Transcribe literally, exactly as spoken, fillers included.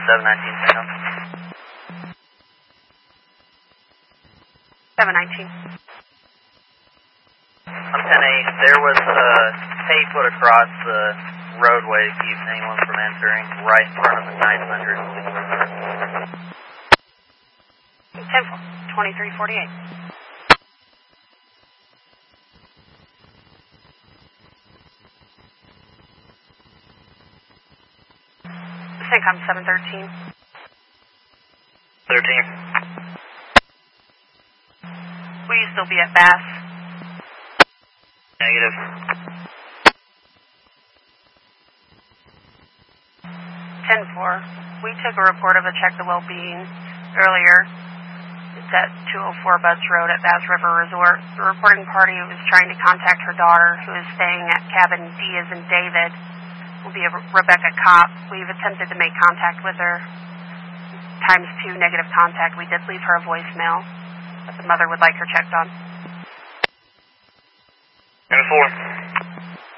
seven nineteen, Sam. seven nineteen. I'm ten eight. There was a tape put across the roadway to keep anyone from entering right in front of the nine hundred. ten four, twenty-three forty-eight. CENTCOM seven thirteen. thirteen. Will you still be at Bass? Negative. ten four. We took a report of a check the well-being earlier. It's at two oh four Butts Road at Bass River Resort. The reporting party was trying to contact her daughter, who is staying at cabin D as in David. Will be a Rebecca Kopp. We've attempted to make contact with her. Times two negative contact. We did leave her a voicemail, but the mother would like her checked on. ten four.